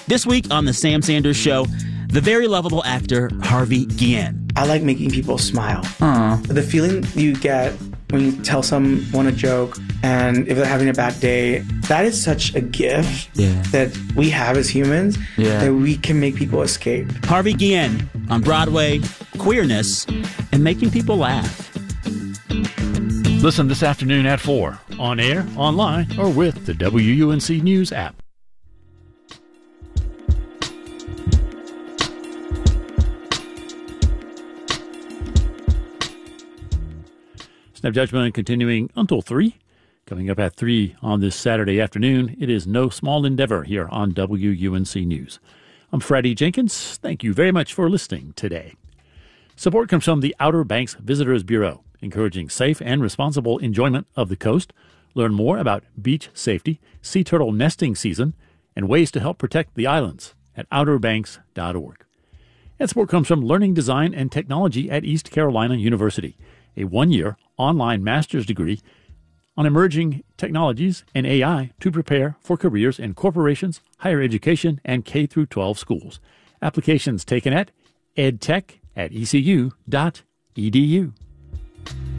This week on The Sam Sanders Show, the very lovable actor Harvey Guillen. I like making people smile. The feeling you get when you tell someone a joke and if they're having a bad day, that is such a gift that we have as humans that we can make people escape. Harvey Guillen on Broadway, queerness, and making people laugh. Listen this afternoon at 4, on air, online, or with the WUNC News app. Snap Judgment continuing until 3. Coming up at 3 on this Saturday afternoon, it is no small endeavor here on WUNC News. I'm Freddie Jenkins. Thank you very much for listening today. Support comes from the Outer Banks Visitors Bureau, encouraging safe and responsible enjoyment of the coast. Learn more about beach safety, sea turtle nesting season, and ways to help protect the islands at outerbanks.org. And support comes from Learning Design and Technology at East Carolina University, a one-year online master's degree on emerging technologies and AI to prepare for careers in corporations, higher education, and K-12 schools. Applications taken at edtech@ecu.edu.